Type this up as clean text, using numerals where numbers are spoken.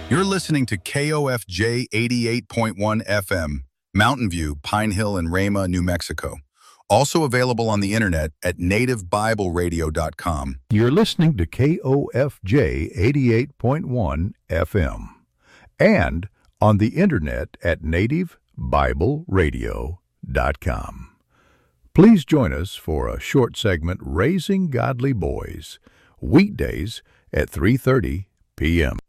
You're listening to KOFJ 88.1 FM, Mountain View, Pine Hill, and Rama, New Mexico. Also available on the internet at nativebibleradio.com. You're listening to KOFJ 88.1 FM and on the internet at nativebibleradio.com. Please join us for a short segment, Raising Godly Boys, weekdays at 3:30 p.m.